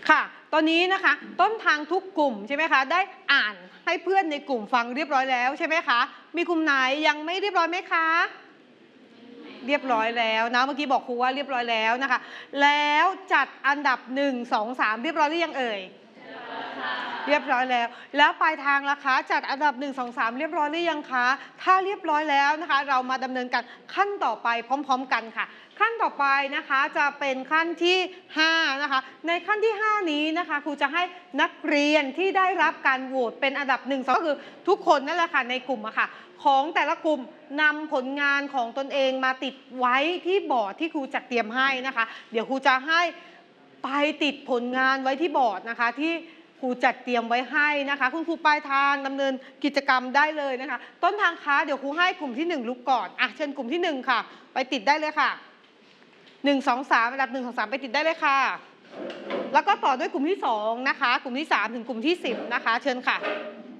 ค่ะ ตอนนี้นะคะต้นทางทุกกลุ่มใช่ไหมคะได้อ่านให้เพื่อนในกลุ่มฟังเรียบร้อยแล้วใช่ไหมคะมีกลุ่มไหนยังไม่เรียบร้อยไหมคะเรียบร้อยแล้วนะเมื่อกี้บอกครูว่าเรียบร้อยแล้วนะคะแล้วจัดอันดับ1 2 3เรียบร้อยหรือยังเอ่ยเรียบร้อยแล้วปลายทางล่ะคะจัดอันดับ1 2 3เรียบร้อยหรือยังคะถ้าเรียบร้อยแล้วนะคะเรามาดำเนินการขั้นต่อไปพร้อมๆกันค่ะขั้นต่อไปนะคะจะเป็นขั้นที่5นะคะในขั้นที่5นี้นะคะครูจะให้นักเรียนที่ได้รับการโหวตเป็นอันดับ1 2ก็คือทุกคนนั่นแหละค่ะในกลุ่มอะค่ะของแต่ละกลุ่มนำผลงานของตนเองมาติดไว้ที่บอร์ดที่ครูจัดเตรียมให้นะคะเดี๋ยวครูจะให้ไปติดผลงานไว้ที่บอร์ดนะคะที่ครูจัดเตรียมไว้ให้นะคะคุณครูปลายทางดำเนินกิจกรรมได้เลยนะคะต้นทางคะเดี๋ยวครูให้กลุ่มที่1ลุกก่อนเชิญกลุ่มที่1ค่ะไปติดได้เลยค่ะ1 2 3อันดับ1 2 3ไปติดได้เลยค่ะแล้วก็ต่อด้วยกลุ่มที่2นะคะกลุ่มที่3ถึงกลุ่มที่10นะคะเชิญค่ะ